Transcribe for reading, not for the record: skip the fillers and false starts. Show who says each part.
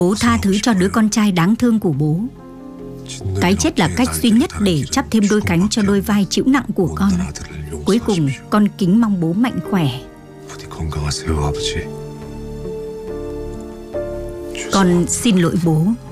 Speaker 1: Bố tha thứ cho đứa con trai đáng thương của bố. Cái chết là cách duy nhất để chắp thêm đôi cánh cho đôi vai chịu nặng của con. Cuối cùng con kính mong bố mạnh khỏe. Con xin lỗi bố.